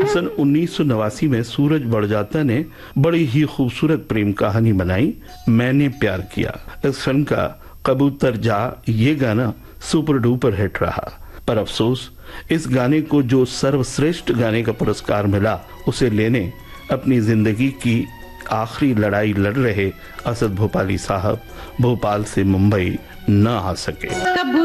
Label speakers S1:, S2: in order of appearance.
S1: सन 1989 में सूरज बड़जात्या ने बड़ी ही खूबसूरत प्रेम कहानी बनाई मैंने प्यार किया। इस फिल्म का कबूतर जा ये गाना सुपर डुपर हिट रहा, पर अफसोस इस गाने को जो सर्वश्रेष्ठ गाने का पुरस्कार मिला उसे लेने अपनी जिंदगी की आखिरी लड़ाई लड़ रहे असद भोपाली साहब भोपाल से मुंबई न आ सके।